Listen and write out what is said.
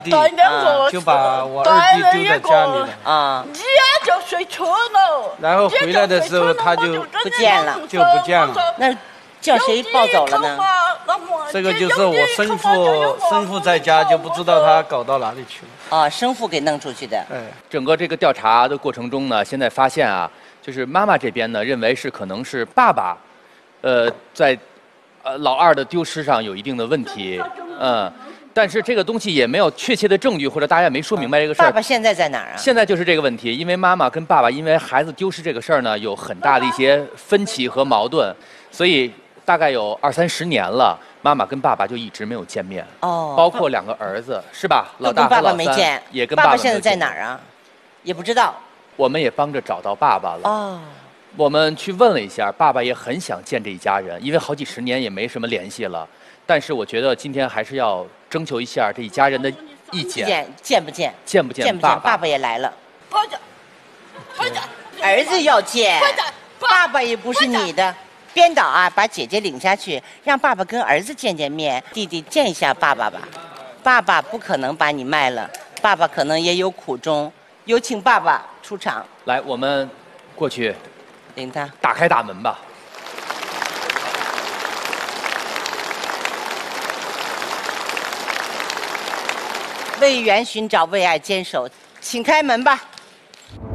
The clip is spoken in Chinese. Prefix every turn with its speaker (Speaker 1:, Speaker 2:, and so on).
Speaker 1: 带两个，
Speaker 2: 就把我二弟丢在家里了
Speaker 1: 啊，你就睡车了。
Speaker 2: 然后回来的时候他就
Speaker 1: 不见了，
Speaker 3: 那叫谁抱走了呢？
Speaker 2: 这个就是我生父在家就不知道他搞到哪里去了。
Speaker 3: 啊，生父给弄出去的。
Speaker 2: 哎，
Speaker 4: 整个这个调查的过程中呢，现在发现啊，就是妈妈这边呢认为是可能是爸爸，在老二的丢失上有一定的问题，但是这个东西也没有确切的证据，或者大家也没说明白这个事儿。
Speaker 3: 爸爸现在在哪儿啊？
Speaker 4: 现在就是这个问题，因为妈妈跟爸爸因为孩子丢失这个事儿呢，有很大的一些分歧和矛盾，所以大概有20-30年了，妈妈跟爸爸就一直没有见面。
Speaker 3: 哦，
Speaker 4: 包括2个儿子，是吧？老大和
Speaker 3: 爸爸
Speaker 4: 老三
Speaker 3: 没见，
Speaker 4: 也跟爸爸
Speaker 3: 现在在哪儿啊？也不知道。
Speaker 4: 我们也帮着找到爸爸了。
Speaker 3: 哦。
Speaker 4: 我们去问了一下，爸爸也很想见这一家人，因为好几十年也没什么联系了。但是我觉得今天还是要征求一下这一家人的意见，
Speaker 3: 见不见？
Speaker 4: 见不见爸爸？
Speaker 3: 爸爸也来了。儿子要见，爸爸也不是你的。编导啊，把姐姐领下去，让爸爸跟儿子见见面，弟弟见一下爸爸吧。爸爸不可能把你卖了，爸爸可能也有苦衷。有请爸爸出场。
Speaker 4: 来，我们过去
Speaker 3: 领他
Speaker 4: 打开大门吧。
Speaker 3: 为缘寻找，为爱坚守，请开门吧。